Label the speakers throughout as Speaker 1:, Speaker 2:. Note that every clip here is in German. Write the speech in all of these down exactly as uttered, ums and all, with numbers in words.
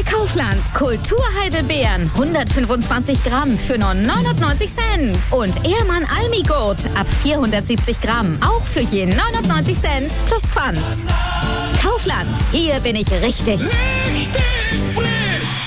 Speaker 1: bei Kaufland. Kulturheidelbeeren, hundertfünfundzwanzig Gramm für nur neunundneunzig Cent. Und Ehrmann Almigurt ab vierhundertsiebzig Gramm, auch für je neunundneunzig Cent plus Pfand. Kaufland, hier bin ich richtig.
Speaker 2: Richtig frisch.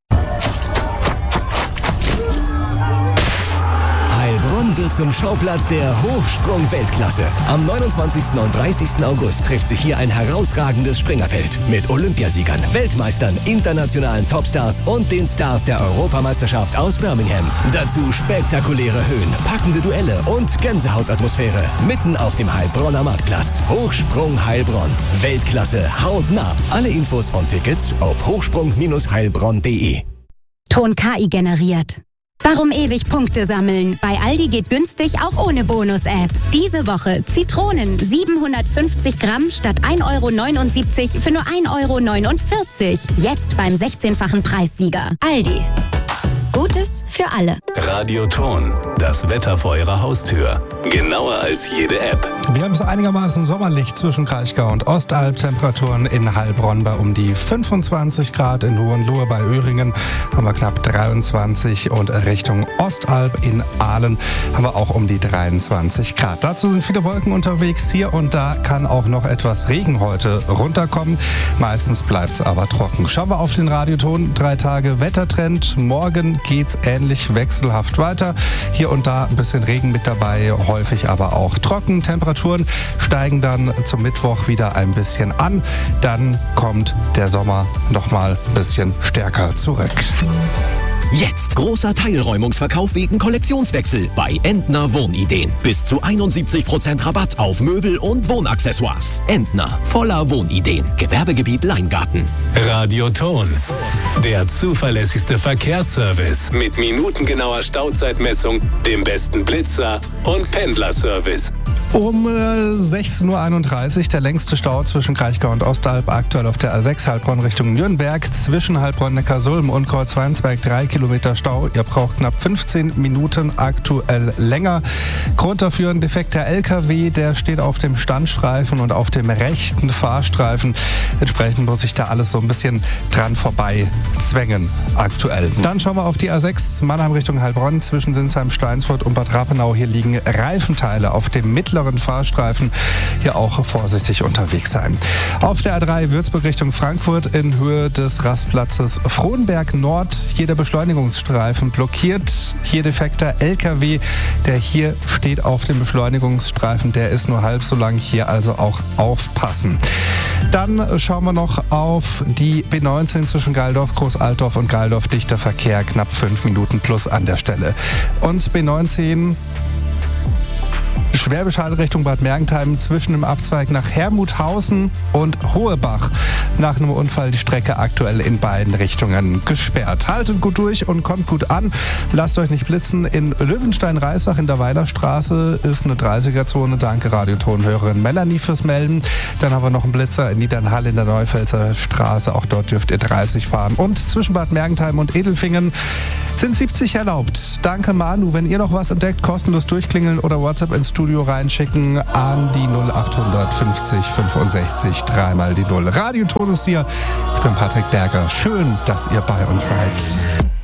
Speaker 3: Heilbronn wird zum Schauplatz der Hochsprung-Weltklasse. Am neunundzwanzigsten und dreißigsten August trifft sich hier ein herausragendes Springerfeld mit Olympiasiegern, Weltmeistern, internationalen Topstars und den Stars der Europameisterschaft aus Birmingham. Dazu spektakuläre Höhen, packende Duelle und Gänsehautatmosphäre mitten auf dem Heilbronner Marktplatz. Hochsprung Heilbronn. Weltklasse hautnah. Alle Infos und Tickets auf hochsprung heilbronn punkt de.
Speaker 4: Ton K I generiert. Warum ewig Punkte sammeln? Bei Aldi geht günstig auch ohne Bonus-App. Diese Woche Zitronen siebenhundertfünfzig Gramm statt ein Euro neunundsiebzig für nur ein Euro neunundvierzig. Jetzt beim sechzehnfachen Preissieger. Aldi. Gutes für alle.
Speaker 5: Radioton, das Wetter vor Ihrer Haustür. Genauer als jede App.
Speaker 6: Wir haben es einigermaßen sommerlich zwischen Kraichgau und Ostalb. Temperaturen in Heilbronn bei um die fünfundzwanzig Grad. In Hohenlohe bei Öhringen haben wir knapp dreiundzwanzig. Und Richtung Ostalb in Aalen haben wir auch um die dreiundzwanzig Grad. Dazu sind viele Wolken unterwegs. Hier und da kann auch noch etwas Regen heute runterkommen. Meistens bleibt es aber trocken. Schauen wir auf den Radioton. Drei Tage Wettertrend. Morgen geht's ähnlich wechselhaft weiter. Hier und da ein bisschen Regen mit dabei, häufig aber auch trocken. Temperaturen steigen dann zum Mittwoch wieder ein bisschen an. Dann kommt der Sommer noch mal ein bisschen stärker zurück.
Speaker 3: Jetzt großer Teilräumungsverkauf wegen Kollektionswechsel bei Entner Wohnideen. Bis zu einundsiebzig Prozent Rabatt auf Möbel und Wohnaccessoires. Entner, voller Wohnideen. Gewerbegebiet Leingarten.
Speaker 5: Radioton, der zuverlässigste Verkehrsservice mit minutengenauer Stauzeitmessung, dem besten Blitzer und Pendlerservice.
Speaker 6: Um äh, sechzehn Uhr einunddreißig der längste Stau zwischen Kraichgau und Ostalb, aktuell auf der A sechs Heilbronn Richtung Nürnberg, zwischen Heilbronn-Neckarsulm und Kreuzweinsberg drei Kilometer Stau. Ihr braucht knapp fünfzehn Minuten, aktuell länger. Grund dafür ein defekter L K W, der steht auf dem Standstreifen und auf dem rechten Fahrstreifen. Entsprechend muss sich da alles so ein bisschen dran vorbei zwängen aktuell. Dann schauen wir auf die A sechs Mannheim Richtung Heilbronn zwischen Sinsheim, Steinsfurt und Bad Rappenau. Hier liegen Reifenteile auf dem mittleren Fahrstreifen. Hier auch vorsichtig unterwegs sein. Auf der A drei Würzburg Richtung Frankfurt in Höhe des Rastplatzes Frohnberg Nord. Hier der Beschleunigungsstreifen blockiert. Hier defekter L K W, der hier steht auf dem Beschleunigungsstreifen. Der ist nur halb so lang. Hier also auch aufpassen. Dann schauen wir noch auf die B neunzehn zwischen Geildorf, Großaltdorf und Geildorf. Dichter Verkehr, knapp fünf Minuten plus an der Stelle. Und B neunzehn Schwäbisch Hall Richtung Bad Mergentheim zwischen dem Abzweig nach Hermuthausen und Hohebach. Nach einem Unfall die Strecke aktuell in beiden Richtungen gesperrt. Haltet gut durch und kommt gut an. Lasst euch nicht blitzen. In Löwenstein-Reisach in der Weilerstraße ist eine dreißiger-Zone. Danke Radiotonhörerin Melanie fürs Melden. Dann haben wir noch einen Blitzer in Niedernhall in der Neupelzer Straße. Auch dort dürft ihr dreißig fahren. Und zwischen Bad Mergentheim und Edelfingen sind siebzig erlaubt. Danke Manu. Wenn ihr noch was entdeckt, kostenlos durchklingeln oder WhatsApp ins Studio reinschicken an die null acht fünfzig fünfundsechzig dreimal die null. Radioton ist hier. Ich bin Patrick Berger. Schön, dass ihr bei uns seid.